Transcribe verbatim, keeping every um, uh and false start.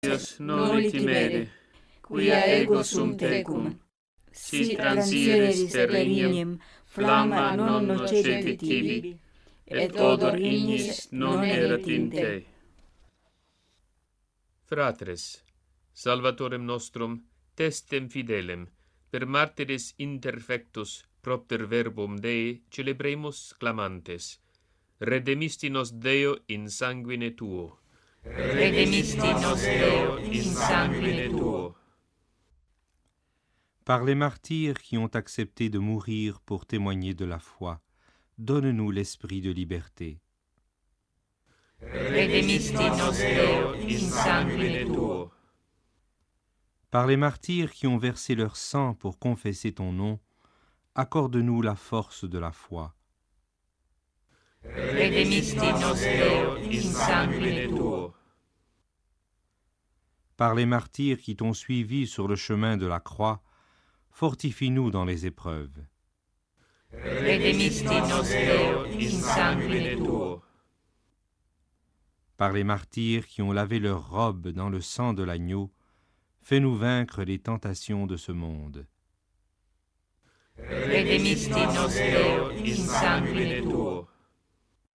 Dios noli timere, quia ego sum tecum, si transieris terrenium, flamma non nocete tibi, et odor ignis non erat in te. Fratres, Salvatorem nostrum, testem fidelem, per martyris interfectus propter verbum Dei celebremus clamantes, redemisti nos Deo in sanguine tuo. Redemisti nos Deo in sanguine tuo. Par les martyrs qui ont accepté de mourir pour témoigner de la foi, donne-nous l'esprit de liberté. Redemisti nos Deo in sanguine tuo. Par les martyrs qui ont versé leur sang pour confesser ton nom, accorde-nous la force de la foi. Redemisti nos Deo in sanguine tuo. Par les martyrs qui t'ont suivi sur le chemin de la croix, fortifie-nous dans les épreuves. Redemisti nos Deo in sanguine tuo. Par les martyrs qui ont lavé leurs robes dans le sang de l'agneau, fais-nous vaincre les tentations de ce monde. Redemisti nos Deo in sanguine tuo.